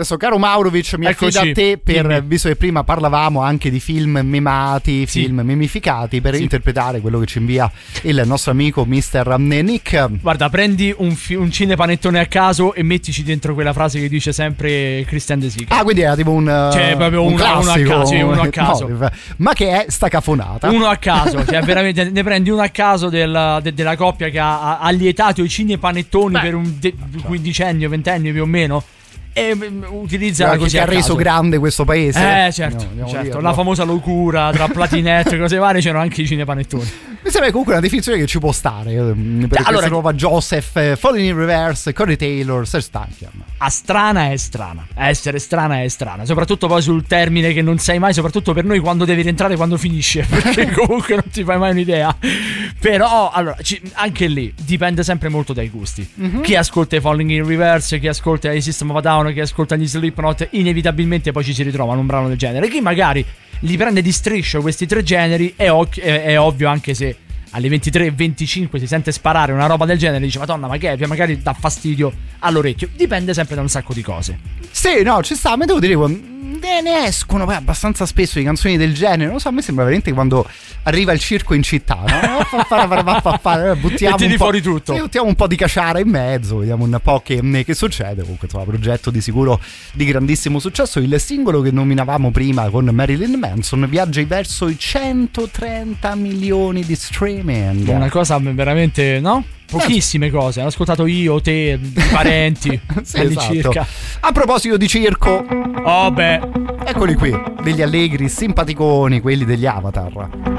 Adesso, caro Maurovic, mi affido a te visto che prima parlavamo anche di film memati, film memificati, per interpretare quello che ci invia il nostro amico Mr. Nick. Guarda, prendi un cinepanettone a caso e mettici dentro quella frase che dice sempre Christian De Sica. Ah, quindi era tipo cioè proprio un classico, uno a caso. No, ma che è sta cafonata? Uno a caso, cioè veramente ne prendi uno a caso della coppia che ha allietato i cinepanettoni per un quindicennio, ventennio più o meno, e utilizza così che ha reso grande questo paese. Certo. La famosa locura tra Platinette e cose varie, c'erano anche i cinepanettoni. Mi sembra comunque una definizione che ci può stare per questa nuova Joseph, Falling in Reverse, Corey Taylor, Serge Tankian. Strana è strana, essere strana è strana, soprattutto poi sul termine che non sai mai, soprattutto per noi, quando devi rientrare e quando finisce, perché comunque non ti fai mai un'idea. Però allora anche lì dipende sempre molto dai gusti. Chi ascolta i Falling in Reverse, chi ascolta i System of a Down, chi ascolta gli Slipknot, inevitabilmente poi ci si ritrova in un brano del genere. Chi magari li prende di striscio questi tre generi, è ovvio, anche se alle 23:25 si sente sparare una roba del genere, dice madonna, ma che è? Magari dà fastidio all'orecchio. Dipende sempre da un sacco di cose. Sì, no, ci sta, ma devo dire, ne escono poi abbastanza spesso di canzoni del genere. Non so, a me sembra veramente quando arriva il circo in città, no? Buttiamo e tiri fuori tutto. Buttiamo un po' di caciara in mezzo, vediamo un po' che succede. Comunque, insomma, progetto di sicuro di grandissimo successo. Il singolo che nominavamo prima con Marilyn Manson viaggia verso i 130 milioni di streaming. Una cosa veramente, no? Pochissime cose, hanno ascoltato io, te, i parenti, sì, all'incirca. A proposito di circo, eccoli qui, degli allegri simpaticoni, quelli degli Avatar.